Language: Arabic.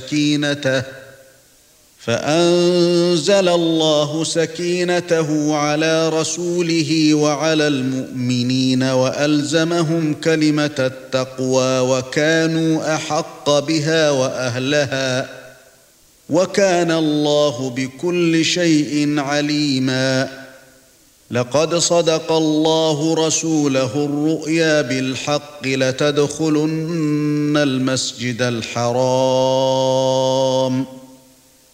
فأنزل الله سكينته على رسوله وعلى المؤمنين وألزمهم كلمة التقوى وكانوا أحق بها وأهلها وكان الله بكل شيء عليما. لقد صدق الله رسوله الرؤيا بالحق لتدخلن المسجد الحرام